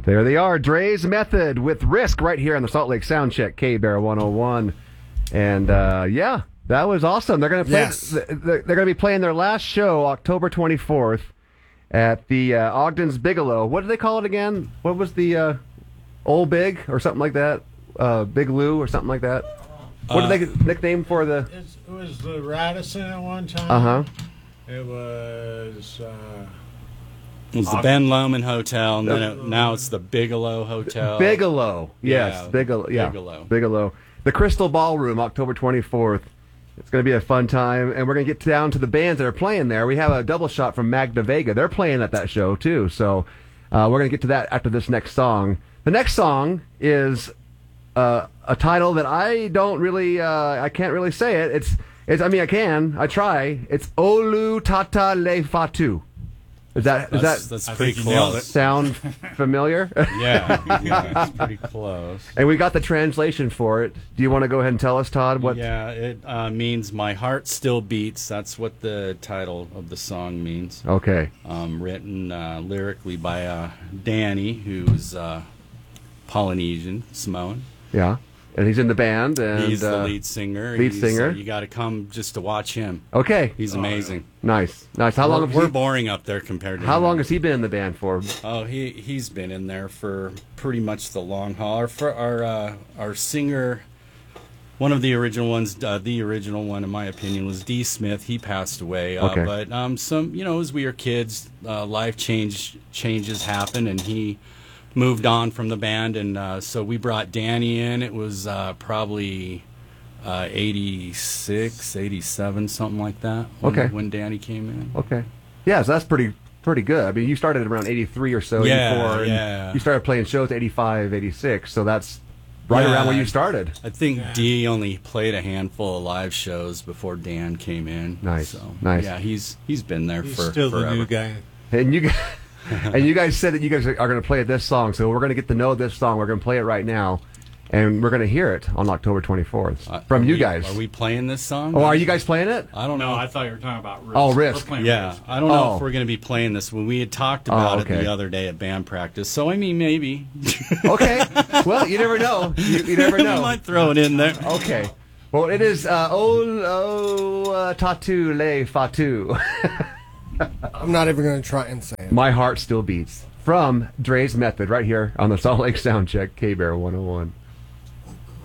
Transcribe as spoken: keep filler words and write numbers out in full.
There they are, Dre's Method with Risk right here on the Salt Lake Soundcheck, K-Bear one oh one. And, uh, yeah, that was awesome. They're going to play. Yes. They're going to be playing their last show October twenty-fourth at the uh, Ogden's Bigelow. What did they call it again? What was the uh, Old Big or something like that? Uh, Big Lou or something like that? What Uh, did they nickname for the... It's, it was the Radisson at one time. Uh-huh. It was... Uh, It was the Ben Lomond Hotel, and then it, now it's the Bigelow Hotel. Bigelow. Yes, Yeah, Bigelow. Yeah, Bigelow. Bigelow. The Crystal Ballroom, October twenty-fourth. It's going to be a fun time, and we're going to get down to the bands that are playing there. We have a double shot from Magda Vega. They're playing at that show, too, so uh, we're going to get to that after this next song. The next song is uh, a title that I don't really, uh, I can't really say it. It's, it's. I mean, I can. I try. It's Olu Tata Le Fatu. Is that is That's, that that's I pretty think you nailed close. sound familiar? Yeah, yeah, that's pretty close. And we got the translation for it. Do you want to go ahead and tell us, Todd? What? Yeah, it uh, means "My Heart Still Beats." That's what the title of the song means. Okay. Um, written uh, lyrically by uh, Danny, who's uh, Polynesian, Samoan. Yeah. And he's in the band. And He's the uh, lead singer. lead He's, singer. Uh, you got to come just to watch him. Okay. He's amazing. Nice. Nice. How long we're, have we're he, boring up there compared to How him. long has he been in the band for? Oh, he he's been in there for pretty much the long haul. Our for our uh, our singer, one of the original ones, uh, the original one in my opinion was D. Smith. He passed away. Uh, Okay. But um, some you know as we were kids, uh, life change changes happen, and he moved on from the band, and uh, so we brought Danny in. It was uh, probably uh, eighty-six, eighty-seven, something like that. When, Okay. when Danny came in. Okay. Yeah, so that's pretty pretty good. I mean, you started around eighty-three or so, Yeah, eighty-four. And yeah. you started playing shows eighty-five, eighty-six, so that's right Yeah. around when you started. I think Yeah. Dee only played a handful of live shows before Dan came in. Nice, So, nice. Yeah, he's he's been there he's for still forever. the new guy. And you guys, and you guys said that you guys are going to play this song, so we're going to get to know this song. We're going to play it right now, and we're going to hear it on October twenty-fourth Uh, from are you we- guys. Are we playing this song? Oh, are you guys playing it? I don't No, know. I thought you were talking about Risk. Oh, Risk. We're playing yeah, Risk. I don't know Oh. if we're going to be playing this when we had talked about Oh, it okay. the other day at band practice. So I mean, maybe Okay. Well, you never know. You, you never we know. might throw it in there. Okay. Well, it is uh, Ol O uh, Tatu Le Fatu. I'm not even going to try and say it. My Heart Still Beats from Dre's Method right here on the Salt Lake Soundcheck, K-Bear one oh one.